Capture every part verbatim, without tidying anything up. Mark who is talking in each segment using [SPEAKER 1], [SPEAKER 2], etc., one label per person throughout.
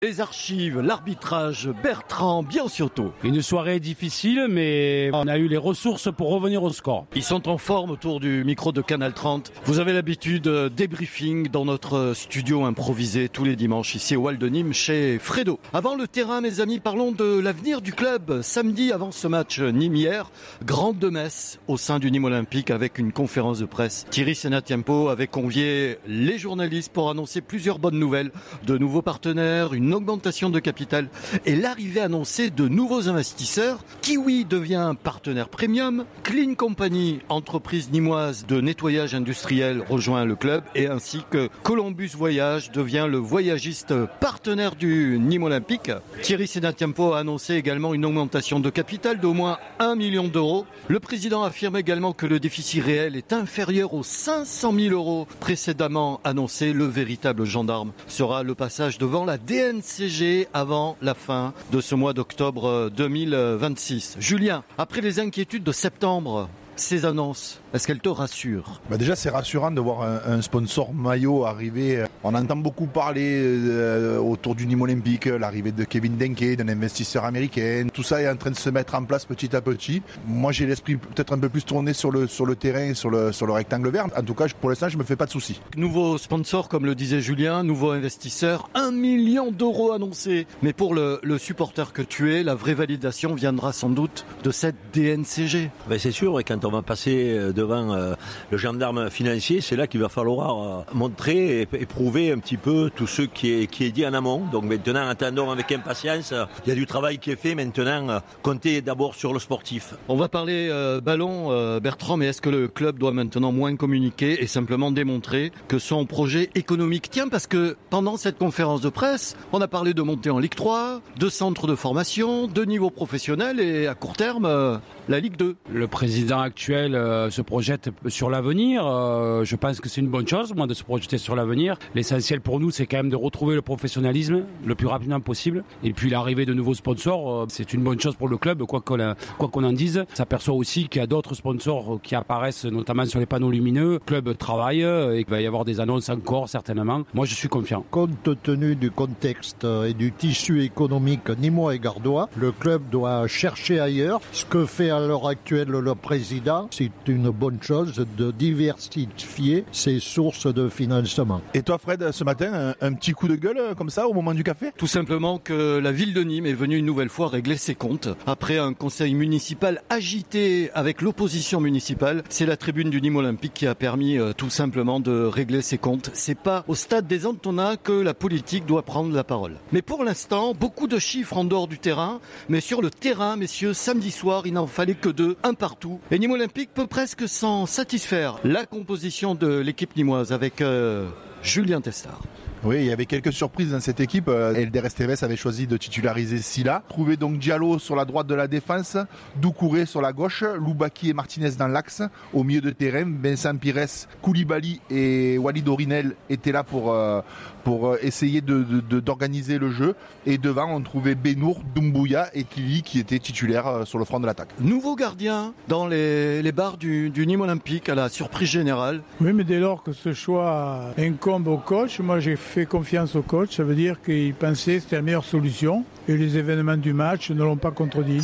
[SPEAKER 1] Les archives, l'arbitrage, Bertrand Bianciotto.
[SPEAKER 2] Une soirée difficile, mais on a eu les ressources pour revenir au score.
[SPEAKER 1] Ils sont en forme autour du micro de Canal trente. Vous avez l'habitude euh, débriefing dans notre studio improvisé tous les dimanches ici au Hall de Nîmes chez Fredo. Avant le terrain, mes amis, parlons de l'avenir du club. Samedi, avant ce match Nîmes-hier, grande messe au sein du Nîmes Olympique avec une conférence de presse. Thierry Senatiempo avait convié les journalistes pour annoncer plusieurs bonnes nouvelles, de nouveaux partenaires, une augmentation de capital et l'arrivée annoncée de nouveaux investisseurs. Kiwi devient partenaire premium, Clean Company, entreprise nîmoise de nettoyage industriel, rejoint le club, et ainsi que Columbus Voyage devient le voyagiste partenaire du Nîmes Olympique. Thierry Senatiempo a annoncé également une augmentation de capital d'au moins un million d'euros. Le président affirme également que le déficit réel est inférieur aux cinq cent mille euros précédemment annoncé. Le véritable gendarme sera le passage devant la D N C G avant la fin de ce mois d'octobre deux mille vingt-six. Julien, après les inquiétudes de septembre, ces annonces, est-ce qu'elles te rassurent ?
[SPEAKER 3] Bah déjà, c'est rassurant de voir un, un sponsor maillot arriver. On entend beaucoup parler euh, autour du Nîmes Olympique, l'arrivée de Kevin Denke, d'un investisseur américain. Tout ça est en train de se mettre en place petit à petit. Moi, j'ai l'esprit peut-être un peu plus tourné sur le, sur le terrain et sur le, sur le rectangle vert. En tout cas, pour l'instant, je me fais pas de soucis.
[SPEAKER 1] Nouveau sponsor, comme le disait Julien, nouveau investisseur, un million d'euros annoncés. Mais pour le, le supporter que tu es, la vraie validation viendra sans doute de cette D N C G.
[SPEAKER 4] Ben c'est sûr, et quand on va passer devant euh, le gendarme financier, c'est là qu'il va falloir euh, montrer et, et prouver un petit peu tout ce qui est, qui est dit en amont. Donc maintenant, attendons avec impatience. Il y a du travail qui est fait. Maintenant, euh, comptez d'abord sur le sportif.
[SPEAKER 1] On va parler euh, ballon, euh, Bertrand, mais est-ce que le club doit maintenant moins communiquer et simplement démontrer que son projet économique tient ? Parce que pendant cette conférence de presse, on a parlé de montée en Ligue trois, de centres de formation, de niveau professionnel et à court terme, euh, la Ligue deux.
[SPEAKER 2] Le président actuel euh, se projette sur l'avenir. Euh, je pense que c'est une bonne chose, moi, de se projeter sur l'avenir. L'essentiel pour nous, c'est quand même de retrouver le professionnalisme le plus rapidement possible. Et puis l'arrivée de nouveaux sponsors, euh, c'est une bonne chose pour le club, quoi qu'on, a, quoi qu'on en dise. Ça s'aperçoit aussi qu'il y a d'autres sponsors qui apparaissent, notamment sur les panneaux lumineux. Le club travaille et qu'il va y avoir des annonces encore, certainement. Moi, je suis confiant.
[SPEAKER 5] Compte tenu du contexte et du tissu économique nîmois et gardois, le club doit chercher ailleurs. Ce que fait à l'heure actuelle le président, c'est une bonne chose de diversifier ses sources de financement.
[SPEAKER 3] Et toi, Fred, ce matin, un, un petit coup de gueule comme ça au moment du café ?
[SPEAKER 1] Tout simplement que la ville de Nîmes est venue une nouvelle fois régler ses comptes. Après un conseil municipal agité avec l'opposition municipale, c'est la tribune du Nîmes Olympique qui a permis euh, tout simplement de régler ses comptes. C'est pas au stade des Antonins que la politique doit prendre la parole. Mais pour l'instant, beaucoup de chiffres en dehors du terrain. Mais sur le terrain, messieurs, samedi soir, il n'en fallait que deux, un partout. Et Nîmes Olympique peut presque s'en satisfaire. La composition de l'équipe nîmoise avec euh, Julien Testard.
[SPEAKER 3] Oui, il y avait quelques surprises dans cette équipe. Elder Esteves avait choisi de titulariser Silla. Trouvé donc Diallo sur la droite de la défense, Doucouré sur la gauche, Loubaki et Martinez dans l'axe. Au milieu de terrain, Vincent Pires, Koulibaly et Walid Orinel étaient là pour, euh, pour essayer de, de, de, d'organiser le jeu. Et devant, on trouvait Benour, Doumbouya et Kili qui étaient titulaires sur le front de l'attaque.
[SPEAKER 1] Nouveau gardien dans les, les bars du, du Nîmes Olympique à la surprise générale.
[SPEAKER 6] Oui, mais dès lors que ce choix incombe au coach, moi j'ai fait confiance au coach, ça veut dire qu'il pensait que c'était la meilleure solution et les événements du match ne l'ont pas contredit.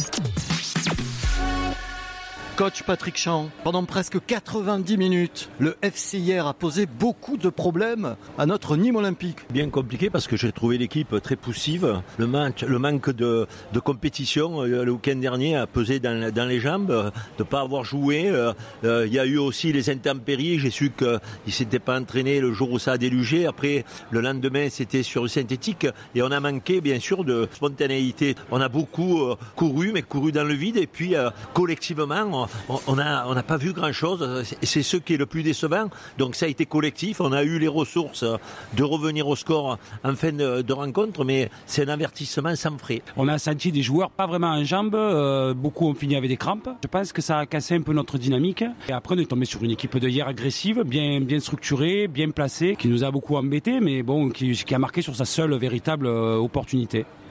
[SPEAKER 1] Coach Patrick Champ, pendant presque quatre-vingt-dix minutes, le F C hier a posé beaucoup de problèmes à notre Nîmes Olympique.
[SPEAKER 4] Bien compliqué parce que j'ai trouvé l'équipe très poussive. Le, match, le manque de, de compétition le week-end dernier a pesé dans, dans les jambes, de ne pas avoir joué. Il euh, y a eu aussi les intempéries. J'ai su qu'ils ne s'étaient pas entraînés le jour où ça a délugé. Après, le lendemain, c'était sur le synthétique. Et on a manqué, bien sûr, de spontanéité. On a beaucoup euh, couru, mais couru dans le vide. Et puis, euh, collectivement, on, on a, on n'a pas vu grand-chose. C'est ce qui est le plus décevant. Donc, ça a été collectif. On a eu les ressources de revenir au score en fin de, de rencontre, mais c'est un avertissement sans frais.
[SPEAKER 2] On a senti des joueurs pas vraiment en jambes. Euh, beaucoup ont fini avec des crampes. Je pense que ça a cassé un peu notre dynamique. Et après, on est tombé sur une équipe de hier agressive, bien, bien structurée, bien placée, qui nous a beaucoup embêtés, mais bon, qui, qui a marqué sur sa seule véritable euh, opportunité.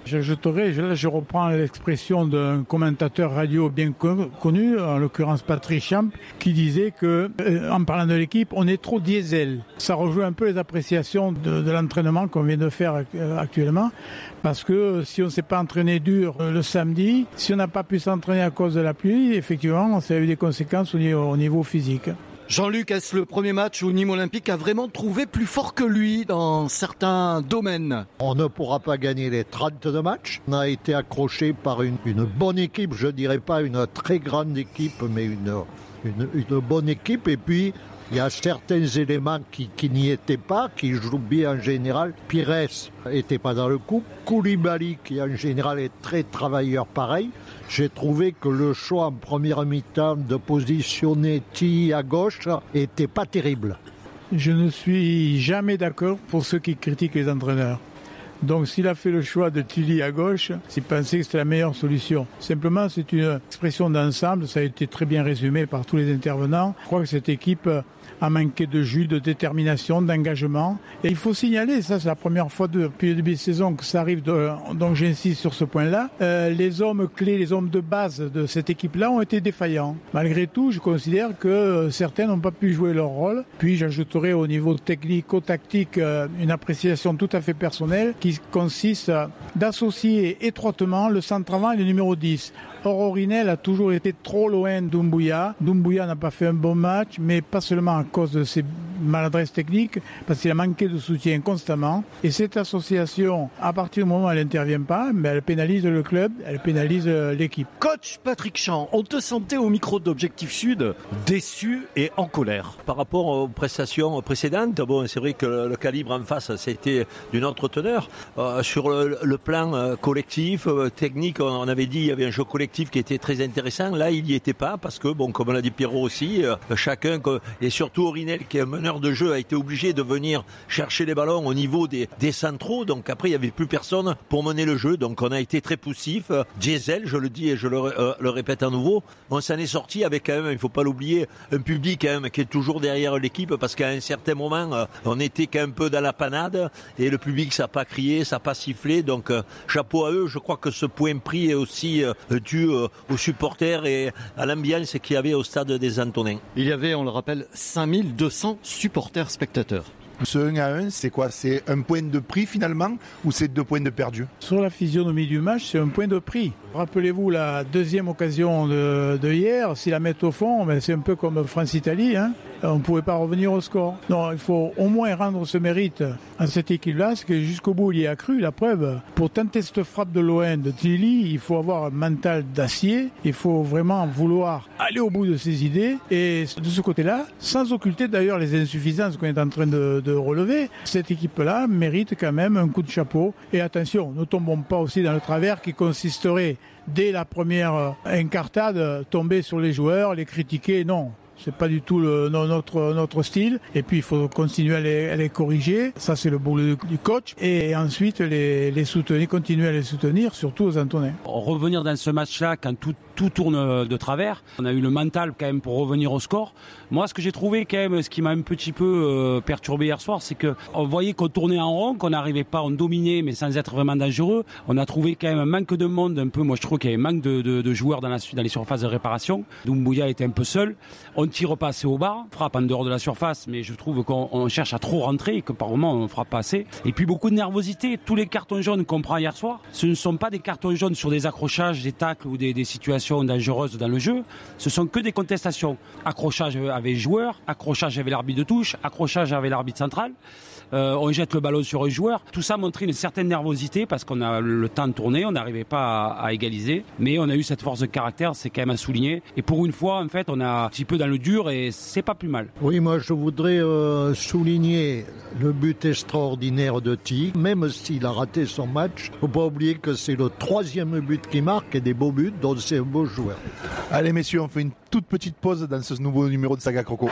[SPEAKER 6] J'ajouterai, je, je reprends l'expression d'un commentateur radio bien connu, en l'occurrence Patrick Champ, qui disait que, euh, en parlant de l'équipe, on est trop diesel. Ça rejoint un peu les appréciations de, de l'entraînement qu'on vient de faire euh, actuellement, parce que si on ne s'est pas entraîné dur euh, le samedi, si on n'a pas pu s'entraîner à cause de la pluie, effectivement, ça a eu des conséquences au niveau, au niveau physique.
[SPEAKER 1] Jean-Luc, est-ce le premier match où Nîmes Olympique a vraiment trouvé plus fort que lui dans certains domaines?
[SPEAKER 5] On ne pourra pas gagner les trente-deux matchs. On a été accroché par une, une bonne équipe, je ne dirais pas une très grande équipe, mais une, une, une bonne équipe. Et puis, il y a certains éléments qui, qui n'y étaient pas, qui jouent bien en général. Pires n'était pas dans le coup. Koulibaly, qui en général est très travailleur pareil. J'ai trouvé que le choix en première mi-temps de positionner Tilly à gauche était pas terrible.
[SPEAKER 6] Je ne suis jamais d'accord pour ceux qui critiquent les entraîneurs. Donc s'il a fait le choix de Tilly à gauche, c'est penser que c'était la meilleure solution. Simplement, c'est une expression d'ensemble, ça a été très bien résumé par tous les intervenants. Je crois que cette équipe a manqué de jus, de détermination, d'engagement. Et il faut signaler, ça c'est la première fois depuis le début de saison que ça arrive, de, donc j'insiste sur ce point-là, euh, les hommes clés, les hommes de base de cette équipe-là ont été défaillants. Malgré tout, je considère que certains n'ont pas pu jouer leur rôle. Puis j'ajouterai au niveau technico-tactique euh, une appréciation tout à fait personnelle qui consiste d'associer étroitement le centre avant et le numéro dix. Or, Orinel a toujours été trop loin d'Oumbouya. Doumbouya n'a pas fait un bon match, mais pas seulement à cause de ses maladresses techniques, parce qu'il a manqué de soutien constamment. Et cette association, à partir du moment où elle n'intervient pas, mais elle pénalise le club, elle pénalise l'équipe.
[SPEAKER 1] Coach Patrick Champ, on te sentait au micro d'Objectif Sud déçu et en colère.
[SPEAKER 4] Par rapport aux prestations précédentes, bon, c'est vrai que le, le calibre en face, c'était d'une autre teneur. Euh, sur le, le plan euh, collectif, euh, technique, on, on avait dit qu'il y avait un jeu collectif qui était très intéressant. Là, il n'y était pas parce que, bon, comme l'a dit Pierrot aussi, euh, chacun, et surtout Orinel, qui est un meneur de jeu, a été obligé de venir chercher les ballons au niveau des, des centraux. Donc après, il n'y avait plus personne pour mener le jeu. Donc on a été très poussif. Euh, Diesel, je le dis et je le, euh, le répète à nouveau, on s'en est sorti avec quand même, il ne faut pas l'oublier, un public quand même qui est toujours derrière l'équipe parce qu'à un certain moment, euh, on était quand même un peu dans la panade et le public, ça n'a pas crié, ça n'a pas sifflé. Donc euh, chapeau à eux. Je crois que ce point pris est aussi euh, dû aux supporters et à l'ambiance qu'il y avait au stade des Antonins.
[SPEAKER 1] Il y avait, on le rappelle, cinq mille deux cents supporters spectateurs.
[SPEAKER 3] Ce un à un, c'est quoi? C'est un point de prix finalement ou c'est deux points de perdu?
[SPEAKER 6] Sur la physionomie du match, c'est un point de prix. Rappelez-vous la deuxième occasion de, de hier, si la mettent au fond, ben c'est un peu comme France-Italie, hein. On ne pouvait pas revenir au score. Non, il faut au moins rendre ce mérite à cette équipe-là, parce que jusqu'au bout, il y a cru. La preuve, pour tenter cette frappe de loin de Tilly, il faut avoir un mental d'acier, il faut vraiment vouloir aller au bout de ses idées. Et de ce côté-là, sans occulter d'ailleurs les insuffisances qu'on est en train de, de relever, cette équipe-là mérite quand même un coup de chapeau. Et attention, ne tombons pas aussi dans le travers qui consisterait, dès la première incartade, tomber sur les joueurs, les critiquer. Non. C'est pas du tout le, notre, notre style. Et puis, il faut continuer à les, à les corriger. Ça, c'est le boulot du coach. Et ensuite, les, les soutenir, continuer à les soutenir, surtout aux Antonins.
[SPEAKER 2] Revenir dans ce match-là, quand tout, tout tourne de travers, on a eu le mental quand même pour revenir au score. Moi, ce que j'ai trouvé quand même, ce qui m'a un petit peu euh, perturbé hier soir, c'est qu'on voyait qu'on tournait en rond, qu'on n'arrivait pas, on dominait, mais sans être vraiment dangereux. On a trouvé quand même un manque de monde, un peu. Moi, je trouve qu'il y avait un manque de, de, de joueurs dans, la, dans les surfaces de réparation. Doumbouya était un peu seul. On tire pas assez au bas, frappe en dehors de la surface, mais je trouve qu'on on cherche à trop rentrer et que par moment on frappe pas assez. Et puis beaucoup de nervosité. Tous les cartons jaunes qu'on prend hier soir, ce ne sont pas des cartons jaunes sur des accrochages, des tacles ou des, des situations dangereuses dans le jeu. Ce sont que des contestations. Accrochage avec les joueurs, accrochage avec l'arbitre de touche, accrochage avec l'arbitre central. Euh, on jette le ballon sur un joueur. Tout ça montrait une certaine nervosité parce qu'on a le temps de tourner, on n'arrivait pas à, à égaliser. Mais on a eu cette force de caractère, c'est quand même à souligner. Et pour une fois, en fait, on a un petit peu dans le dur et c'est pas plus mal.
[SPEAKER 5] Oui, moi je voudrais euh, souligner le but extraordinaire de Tilly. Même s'il a raté son match, faut pas oublier que c'est le troisième but qu'il marque et des beaux buts, donc c'est un beau joueur.
[SPEAKER 3] Allez messieurs, on fait une toute petite pause dans ce nouveau numéro de Saga Croco.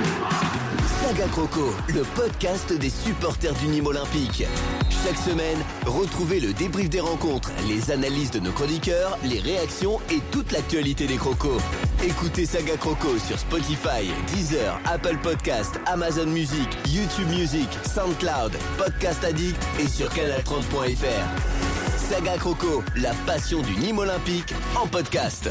[SPEAKER 7] Saga Croco, le podcast des supporters du Nîmes Olympique. Chaque semaine, retrouvez le débrief des rencontres, les analyses de nos chroniqueurs, les réactions et toute l'actualité des Crocos. Écoutez Saga Croco sur Spotify, Deezer, Apple Podcast, Amazon Music, YouTube Music, SoundCloud, Podcast Addict et sur canal trente point f r. Saga Croco, la passion du Nîmes Olympique en podcast.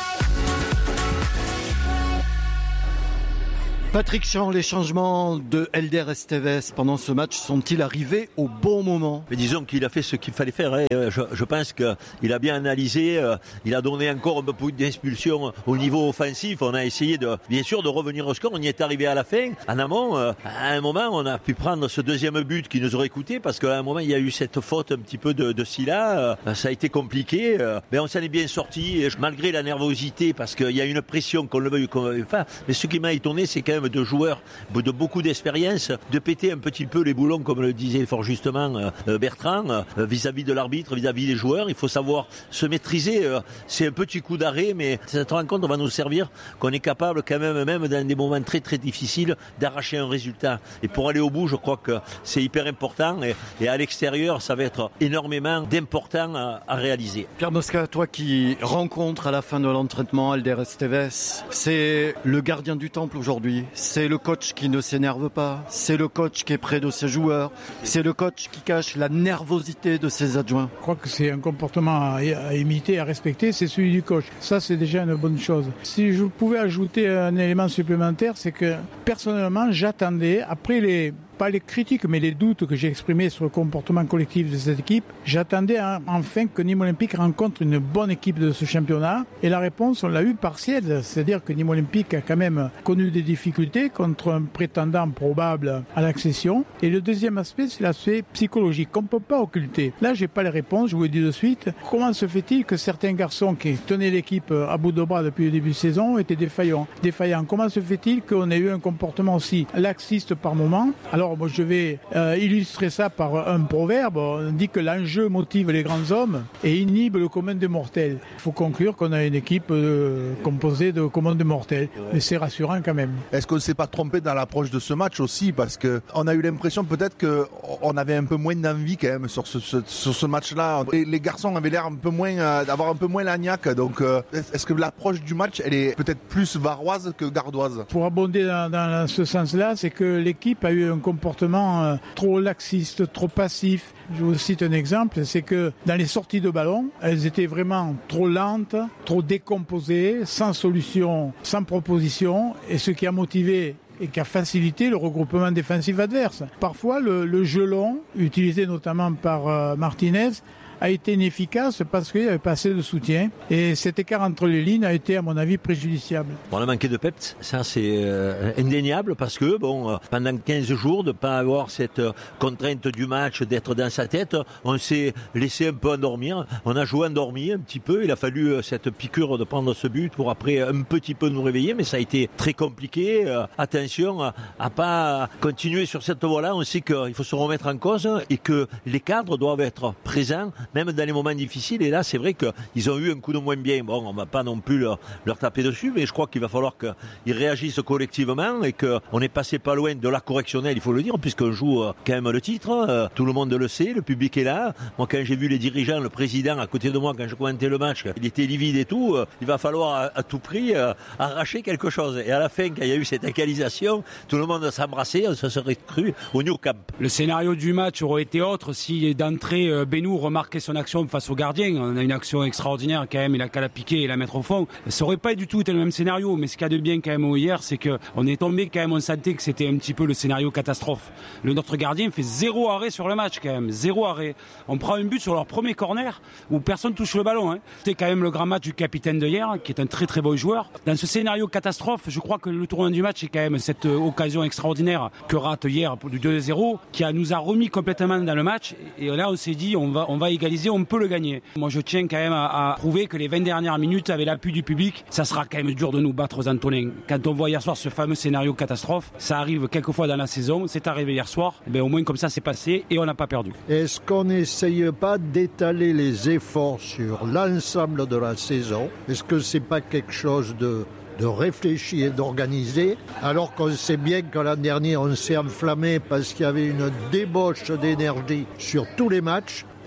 [SPEAKER 1] Patrick Champ, les changements de Helder Esteves pendant ce match sont-ils arrivés au bon moment?
[SPEAKER 4] Mais disons qu'il a fait ce qu'il fallait faire. Hein. Je, je pense qu'il a bien analysé. Il a donné encore un peu d'expulsion au niveau offensif. On a essayé de, bien sûr, de revenir au score. On y est arrivé à la fin. En amont, à un moment, on a pu prendre ce deuxième but qui nous aurait coûté parce qu'à un moment, il y a eu cette faute un petit peu de, de Silla. Ça a été compliqué. Mais on s'en est bien sorti malgré la nervosité parce qu'il y a une pression qu'on le veuille ou qu'on le veuille pas. Mais ce qui m'a étonné, c'est quand même de joueurs de beaucoup d'expérience, de péter un petit peu les boulons, comme le disait fort justement Bertrand, vis-à-vis de l'arbitre, vis-à-vis des joueurs. Il faut savoir se maîtriser. C'est un petit coup d'arrêt, mais cette rencontre va nous servir qu'on est capable quand même, même dans des moments très très difficiles, d'arracher un résultat. Et pour aller au bout, je crois que c'est hyper important. Et, et à l'extérieur, ça va être énormément d'important à, à réaliser.
[SPEAKER 1] Pierre Mosca, toi qui rencontres à la fin de l'entraînement Helder Esteves, c'est le gardien du temple aujourd'hui. C'est le coach qui ne s'énerve pas, c'est le coach qui est près de ses joueurs, c'est le coach qui cache la nervosité de ses adjoints.
[SPEAKER 6] Je crois que c'est un comportement à, à imiter, à respecter, c'est celui du coach. Ça, c'est déjà une bonne chose. Si je pouvais ajouter un élément supplémentaire, c'est que personnellement, j'attendais, après les... pas les critiques, mais les doutes que j'ai exprimés sur le comportement collectif de cette équipe, j'attendais enfin que Nîmes Olympique rencontre une bonne équipe de ce championnat. Et la réponse, on l'a eu partielle. C'est-à-dire que Nîmes Olympique a quand même connu des difficultés contre un prétendant probable à l'accession. Et le deuxième aspect, c'est l'aspect psychologique qu'on ne peut pas occulter. Là, j'ai pas les réponses, je vous le dis de suite. Comment se fait-il que certains garçons qui tenaient l'équipe à bout de bras depuis le début de saison étaient défaillants, défaillants? Comment se fait-il qu'on ait eu un comportement aussi laxiste par moment? Alors, moi, je vais euh, illustrer ça par un proverbe. On dit que l'enjeu motive les grands hommes et inhibe le commun des mortels. Il faut conclure qu'on a une équipe euh, composée de communs des mortels. Mais c'est rassurant quand même.
[SPEAKER 3] Est-ce qu'on ne s'est pas trompé dans l'approche de ce match aussi? Parce qu'on a eu l'impression peut-être qu'on avait un peu moins d'envie quand même sur ce, ce, sur ce match-là. Et les garçons avaient l'air un peu moins, euh, d'avoir un peu moins la niaque. Donc euh, est-ce que l'approche du match, elle est peut-être plus varoise que gardoise?
[SPEAKER 6] Pour abonder dans, dans ce sens-là, c'est que l'équipe a eu un comportement comportement euh, trop laxiste, trop passif. Je vous cite un exemple, c'est que dans les sorties de ballon, elles étaient vraiment trop lentes, trop décomposées, sans solution, sans proposition, et ce qui a motivé et qui a facilité le regroupement défensif adverse. Parfois, le, le jeu long, utilisé notamment par euh, Martinez, a été inefficace parce qu'il n'y avait pas assez de soutien. Et cet écart entre les lignes a été, à mon avis, préjudiciable.
[SPEAKER 4] On a manqué de peps, ça c'est euh, indéniable parce que, bon, euh, pendant quinze jours, de ne pas avoir cette euh, contrainte du match, d'être dans sa tête, on s'est laissé un peu endormir. On a joué endormi un petit peu. Il a fallu euh, cette piqûre de prendre ce but pour après un petit peu nous réveiller, mais ça a été très compliqué. Euh, attention à, à pas continuer sur cette voie-là. On sait qu'il faut se remettre en cause et que les cadres doivent être présents même dans les moments difficiles. Et là, c'est vrai qu'ils ont eu un coup de moins bien. Bon, on ne va pas non plus leur, leur taper dessus, mais je crois qu'il va falloir qu'ils réagissent collectivement et qu'on est passé pas loin de la correctionnelle, il faut le dire, puisqu'on joue quand même le titre. Tout le monde le sait, le public est là. Moi, quand j'ai vu les dirigeants, le président à côté de moi, quand je commentais le match, il était livide et tout. Il va falloir à, à tout prix euh, arracher quelque chose. Et à la fin, quand il y a eu cette égalisation, tout le monde s'embrassait, on se serait cru au New Camp.
[SPEAKER 2] Le scénario du match aurait été autre si d'entrée euh, Benoît remarquait son action face au gardien. On a une action extraordinaire quand même, il a qu'à la piquer et la mettre au fond. Ça aurait pas du tout été le même scénario, mais ce qu'il y a de bien quand même hier, c'est que on est tombé quand même, on sentait que c'était un petit peu le scénario catastrophe. Le notre gardien fait zéro arrêt sur le match quand même, zéro arrêt. On prend un but sur leur premier corner où personne touche le ballon. Hein. C'était quand même le grand match du capitaine de hier, qui est un très très bon joueur. Dans ce scénario catastrophe, je crois que le tournant du match est quand même cette occasion extraordinaire que rate hier du deux à zéro, qui a, nous a remis complètement dans le match. Et là, on s'est dit, on va, on va égaliser, on peut le gagner. Moi, je tiens quand même à, à prouver que les vingt dernières minutes, avec l'appui du public, ça sera quand même dur de nous battre aux Antonins. Quand on voit hier soir ce fameux scénario catastrophe, ça arrive quelques fois dans la saison, c'est arrivé hier soir, ben, au moins comme ça c'est passé et on n'a pas perdu.
[SPEAKER 5] Est-ce qu'on n'essaye pas d'étaler les efforts sur l'ensemble de la saison? Est-ce que c'est pas quelque chose de de réfléchir et d'organiser, alors qu'on sait bien que l'an dernier on s'est enflammé parce qu'il y avait une débauche d'énergie sur tous les matchs?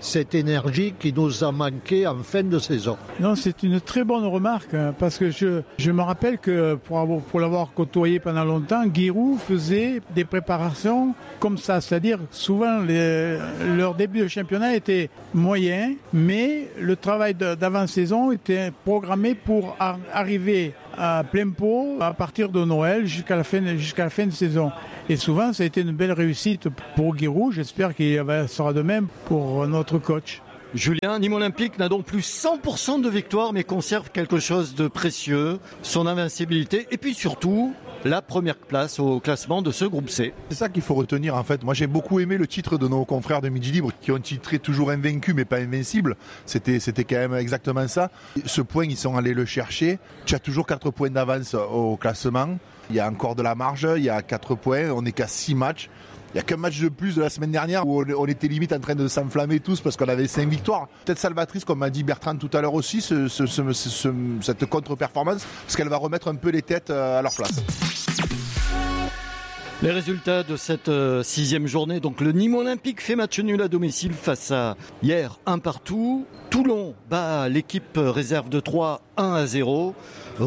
[SPEAKER 5] cette énergie qui nous a manqué en fin de saison.
[SPEAKER 6] Non, c'est une très bonne remarque, hein, parce que je, je me rappelle que pour, avoir, pour l'avoir côtoyé pendant longtemps, Giroud faisait des préparations comme ça, c'est-à-dire souvent les, leur début de championnat était moyen, mais le travail de, d'avant-saison était programmé pour a, arriver à plein pot à partir de Noël jusqu'à la fin, jusqu'à la fin de saison. Et souvent, ça a été une belle réussite pour Giroud. J'espère qu'il sera de même pour notre coach.
[SPEAKER 1] Julien, Nîmes Olympique n'a donc plus cent pour cent de victoire, mais conserve quelque chose de précieux, son invincibilité, et puis surtout, la première place au classement de ce groupe C.
[SPEAKER 3] C'est ça qu'il faut retenir en fait. Moi j'ai beaucoup aimé le titre de nos confrères de Midi Libre qui ont titré toujours invaincus mais pas invincibles. C'était, c'était quand même exactement ça. Ce point ils sont allés le chercher. Tu as toujours quatre points d'avance au classement. Il y a encore de la marge, il y a quatre points, on n'est qu'à six matchs. Il n'y a qu'un match de plus de la semaine dernière où on était limite en train de s'enflammer tous parce qu'on avait cinq victoires. Peut-être salvatrice, comme m'a dit Bertrand tout à l'heure aussi, ce, ce, ce, ce, cette contre-performance, parce qu'elle va remettre un peu les têtes à leur place.
[SPEAKER 1] Les résultats de cette euh, sixième journée, donc le Nîmes Olympique fait match nul à domicile face à hier un partout. Toulon bat l'équipe réserve de Troyes un à zéro.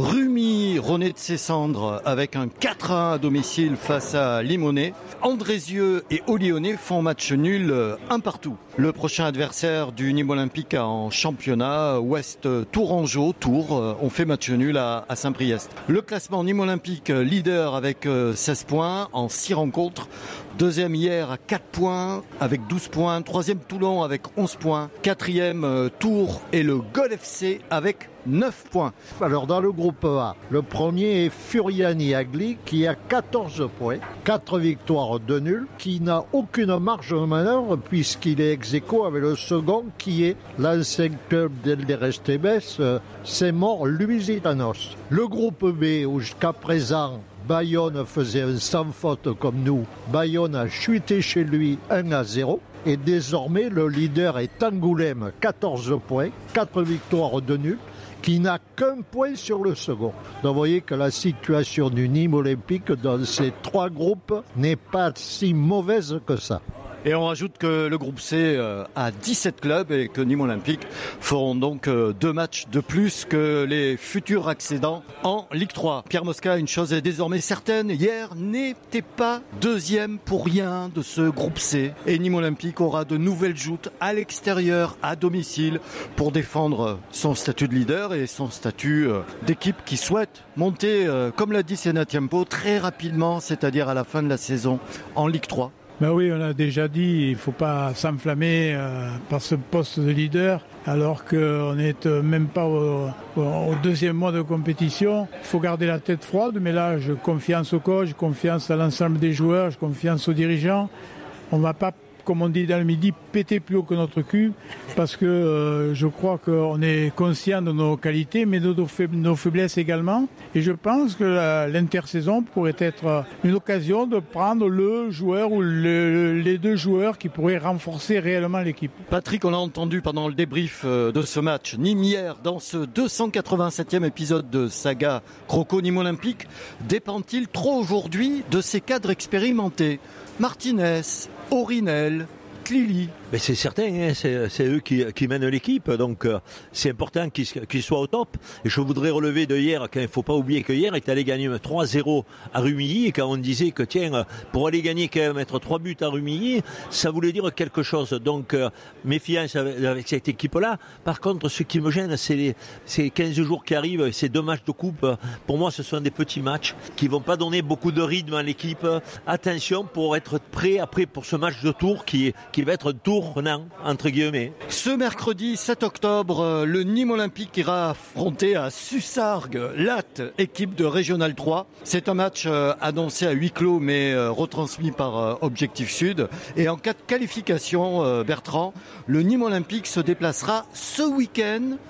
[SPEAKER 1] Rumi renaît de ses cendres avec un quatre à un à domicile face à Limonest. Andrézieux et Olyonnais font match nul un partout. Le prochain adversaire du Nîmes Olympique en championnat, Ouest Tourangeau, Tours, ont fait match nul à, à Saint-Priest. Le classement Nîmes Olympique leader avec seize points en six rencontres. Deuxième hier à quatre points avec douze points. Troisième Toulon avec onze points. Quatrième Tours et le Gol F C avec neuf points.
[SPEAKER 5] Alors dans le groupe A, le premier est Furiani Agli qui a quatorze points, quatre victoires, deux nuls, qui n'a aucune marge de manœuvre puisqu'il est ex-aequo avec le second qui est l'ancien club d'Elderestebes, Saint-Maur Lusitanos. Le groupe B où jusqu'à présent Bayonne faisait un sans faute comme nous. Bayonne a chuté chez lui un à zéro. Et désormais, le leader est Angoulême, quatorze points, quatre victoires, deux nuls, qui n'a qu'un point sur le second. Donc vous voyez que la situation du Nîmes Olympique dans ces trois groupes n'est pas si mauvaise que ça.
[SPEAKER 1] Et on rajoute que le groupe C a dix-sept clubs et que Nîmes Olympique feront donc deux matchs de plus que les futurs accédants en Ligue trois. Pierre Mosca, une chose est désormais certaine, hier n'était pas deuxième pour rien de ce groupe C. Et Nîmes Olympique aura de nouvelles joutes à l'extérieur, à domicile, pour défendre son statut de leader et son statut d'équipe qui souhaite monter, comme l'a dit Sénat Tiempo, très rapidement, c'est-à-dire à la fin de la saison, en Ligue trois.
[SPEAKER 6] Ben oui, on a déjà dit, il ne faut pas s'enflammer euh, par ce poste de leader, alors qu'on n'est même pas au, au deuxième mois de compétition. Il faut garder la tête froide, mais là, je confiance au coach, je confiance à l'ensemble des joueurs, je confiance aux dirigeants. On ne va pas, comme on dit dans le midi, péter plus haut que notre cul, parce que euh, je crois qu'on est conscient de nos qualités, mais de nos faiblesses également. Et je pense que la, l'intersaison pourrait être une occasion de prendre le joueur ou le, les deux joueurs qui pourraient renforcer réellement l'équipe.
[SPEAKER 1] Patrick, on l'a entendu pendant le débrief de ce match. Nîmes hier, dans ce deux cent quatre-vingt-septième épisode de Saga Croco Nîmes Olympique, dépend-il trop aujourd'hui de ses cadres expérimentés? Martinez, Aurinel, Clily.
[SPEAKER 4] Mais c'est certain, hein, c'est, c'est eux qui, qui mènent l'équipe, donc euh, c'est important qu'ils, qu'ils soient au top. Et je voudrais relever de hier, qu'il ne faut pas oublier que hier, est allé gagner trois zéro à Rumilly, et quand on disait que tiens, pour aller gagner quand même, mettre trois buts à Rumilly, ça voulait dire quelque chose. Donc euh, méfiance avec, avec cette équipe-là. Par contre, ce qui me gêne, c'est les, ces quinze jours qui arrivent, ces deux matchs de coupe. Pour moi, ce sont des petits matchs qui vont pas donner beaucoup de rythme à l'équipe. Attention pour être prêt après pour ce match de tour qui, qui va être tour non, entre guillemets.
[SPEAKER 1] Ce mercredi sept octobre, le Nîmes Olympique ira affronter à Sussargues, Latte, équipe de Régional trois. C'est un match euh, annoncé à huis clos mais euh, retransmis par euh, Objectif Sud. Et en cas de qualification, euh, Bertrand, le Nîmes Olympique se déplacera ce week-end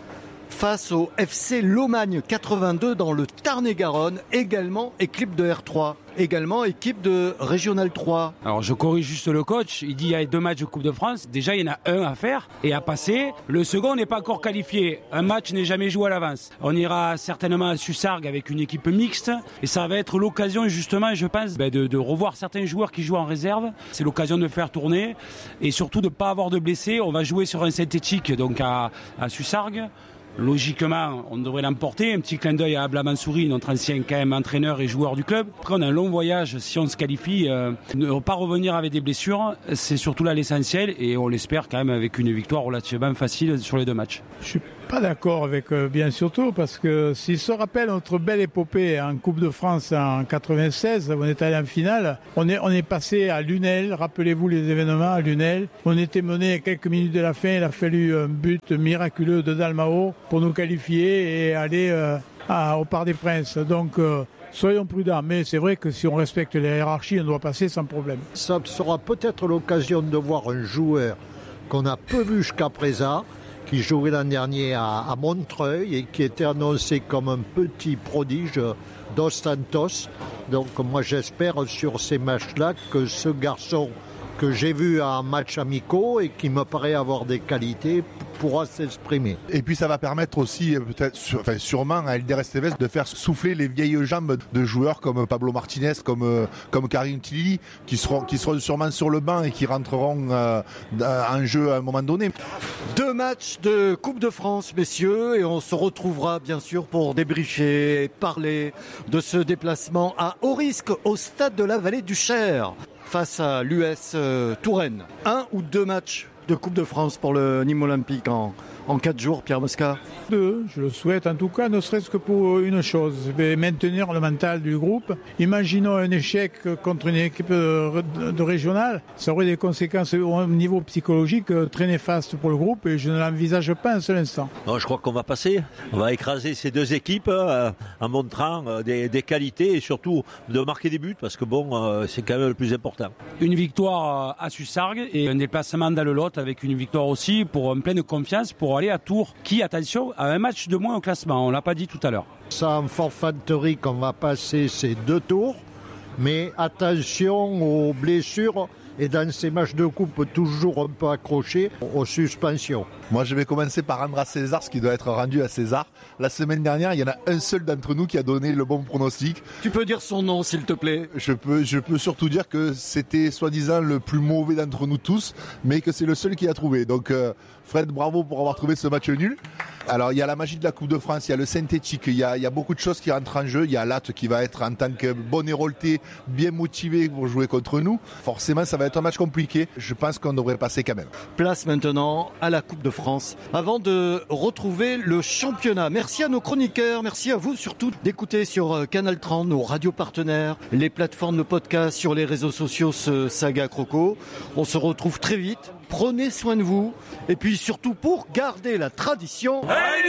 [SPEAKER 1] face au F C Lomagne quatre-vingt-deux dans le Tarn-et-Garonne, également équipe de R trois, également équipe de Régional trois.
[SPEAKER 2] Alors je corrige juste le coach, il dit il y a deux matchs de Coupe de France, déjà il y en a un à faire et à passer. Le second n'est pas encore qualifié, un match n'est jamais joué à l'avance. On ira certainement à Sussargues avec une équipe mixte et ça va être l'occasion justement, je pense, de, de revoir certains joueurs qui jouent en réserve. C'est l'occasion de faire tourner et surtout de ne pas avoir de blessés. On va jouer sur un synthétique donc à, à Sussargues. Logiquement, on devrait l'emporter. Un petit clin d'œil à Abla Mansouri, notre ancien quand même entraîneur et joueur du club. Après, on a un long voyage. Si on se qualifie, euh, ne pas revenir avec des blessures, c'est surtout là l'essentiel. Et on l'espère quand même avec une victoire relativement facile sur les deux matchs.
[SPEAKER 6] Je suis pas d'accord avec euh, bien surtout parce que s'il se rappelle notre belle épopée en Coupe de France en quatre-vingt-seize, on est allé en finale, on est, on est passé à Lunel, rappelez-vous les événements à Lunel, on était mené à quelques minutes de la fin, il a fallu un but miraculeux de Dalmao pour nous qualifier et aller euh, à, au Parc des Princes. Donc euh, soyons prudents, mais c'est vrai que si on respecte les hiérarchies, on doit passer sans problème.
[SPEAKER 5] Ça sera peut-être l'occasion de voir un joueur qu'on a peu vu jusqu'à présent, qui jouait l'an dernier à, à Montreuil et qui était annoncé comme un petit prodige Dos Santos. Donc moi j'espère sur ces matchs-là que ce garçon que j'ai vu en match amicaux et qui me paraît avoir des qualités pourra s'exprimer.
[SPEAKER 3] Et puis ça va permettre aussi, peut-être, enfin sûrement à Elder Esteves de faire souffler les vieilles jambes de joueurs comme Pablo Martinez, comme, comme Karim Tilly, qui seront, qui seront sûrement sur le banc et qui rentreront euh, en jeu à un moment donné.
[SPEAKER 1] Deux matchs de Coupe de France, messieurs, et on se retrouvera bien sûr pour débriefer et parler de ce déplacement à haut risque au stade de la Vallée du Cher face à l'U S euh, Touraine. Un ou deux matchs de Coupe de France pour le Nîmes Olympique en, en quatre jours, Pierre Mosca?
[SPEAKER 6] Deux, je le souhaite en tout cas, ne serait-ce que pour une chose, maintenir le mental du groupe. Imaginons un échec contre une équipe de, de régionale, ça aurait des conséquences au niveau psychologique très néfastes pour le groupe et je ne l'envisage pas un seul instant.
[SPEAKER 4] Non, je crois qu'on va passer, on va écraser ces deux équipes euh, en montrant euh, des, des qualités et surtout de marquer des buts parce que bon, euh, c'est quand même le plus important.
[SPEAKER 2] Une victoire à Sussargues et un déplacement dans le Lot avec une victoire aussi pour une pleine confiance pour aller à Tours qui, attention, a un match de moins au classement, on l'a pas dit tout à l'heure.
[SPEAKER 5] Ça en forfanterie qu'on va passer ces deux tours, mais attention aux blessures et dans ces matchs de coupe toujours un peu accrochés aux suspensions.
[SPEAKER 3] Moi je vais commencer par rendre à César ce qui doit être rendu à César. La semaine dernière, il y en a un seul d'entre nous qui a donné le bon pronostic.
[SPEAKER 1] Tu peux dire son nom s'il te plaît?
[SPEAKER 3] Je peux, je peux surtout dire que c'était soi-disant le plus mauvais d'entre nous tous, mais que c'est le seul qui a trouvé. Donc euh, Fred, bravo pour avoir trouvé ce match nul. Alors il y a la magie de la Coupe de France, il y a le synthétique, il y a, il y a beaucoup de choses qui rentrent en jeu. Il y a Latte qui va être en tant que bon hérolté, bien motivé pour jouer contre nous. Forcément ça va être un match compliqué, je pense qu'on devrait passer quand même.
[SPEAKER 1] Place maintenant à la Coupe de France avant de retrouver le championnat. Merci à nos chroniqueurs, merci à vous surtout d'écouter sur Canal trente, nos radios partenaires, les plateformes de podcast, sur les réseaux sociaux ce Saga Croco. On se retrouve très vite, prenez soin de vous et puis surtout pour garder la tradition.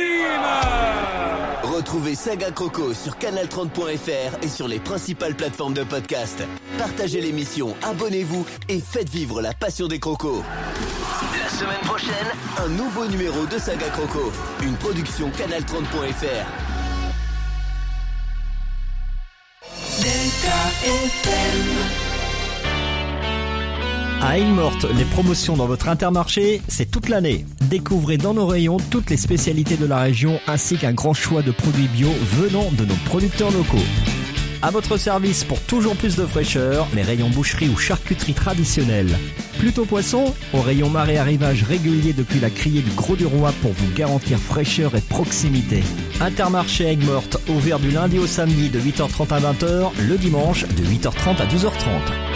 [SPEAKER 7] Retrouvez Saga Croco sur canal trente point f r et sur les principales plateformes de podcast. Partagez l'émission, abonnez-vous et faites vivre la passion des crocos. La semaine prochaine, un nouveau numéro de Saga Croco, une production canal trente point f r. Delta F M.
[SPEAKER 8] À Aigues-Mortes, les promotions dans votre Intermarché, c'est toute l'année. Découvrez dans nos rayons toutes les spécialités de la région ainsi qu'un grand choix de produits bio venant de nos producteurs locaux. À votre service pour toujours plus de fraîcheur, les rayons boucherie ou charcuterie traditionnelle. Plutôt poisson, au rayon marée arrivage régulier depuis la criée du Gros du Roi pour vous garantir fraîcheur et proximité. Intermarché Aigues-Mortes, ouvert du lundi au samedi de huit heures trente à vingt heures, le dimanche de huit heures trente à douze heures trente.